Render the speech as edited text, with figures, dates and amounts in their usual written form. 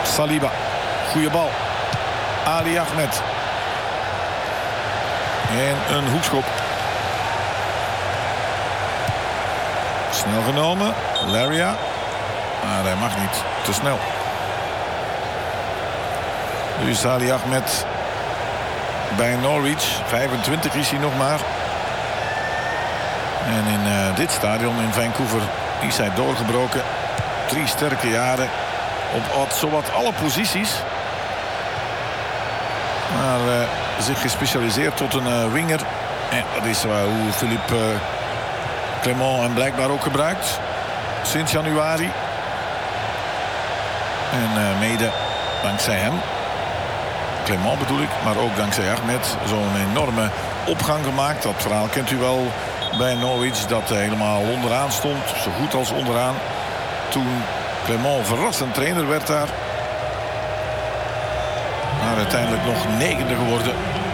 Saliba. Goeie bal. Ali Ahmed. En een hoekschop. Snel genomen. Laria. Maar hij mag niet. Te snel. Nu is Ali Ahmed bij Norwich. 25 is hij nog maar. En in dit stadion in Vancouver is hij doorgebroken. 3 sterke jaren. Op zowat alle posities. Maar zich gespecialiseerd tot een winger. En dat is hoe Philippe Clement hem blijkbaar ook gebruikt. Sinds januari. En mede dankzij hem. Clement bedoel ik. Maar ook dankzij Ahmed. Zo'n enorme opgang gemaakt. Dat verhaal kent u wel bij Norwich. Dat helemaal onderaan stond. Zo goed als onderaan. Toen Clement verrassend trainer werd daar. Maar uiteindelijk nog 9e geworden.